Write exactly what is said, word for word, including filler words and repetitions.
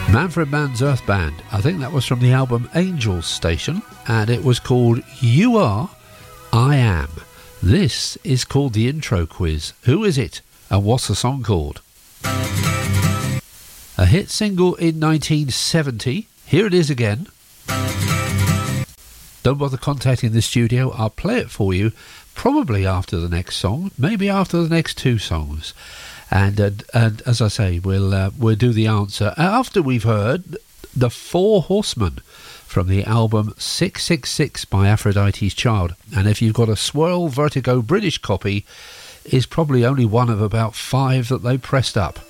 Manfred Mann's Earth Band. I think that was from the album Angels Station, and it was called You Are, I Am. This is called the intro quiz. Who is it, and what's the song called? A hit single in nineteen seventy. Here it is again. Don't bother contacting the studio. I'll play it for you, probably after the next song, maybe after the next two songs. And, uh, and as I say, we'll uh, we'll do the answer after we've heard The Four Horsemen from the album six six six by Aphrodite's Child. And if you've got a Swirl Vertigo British copy, it's probably only one of about five that they pressed up.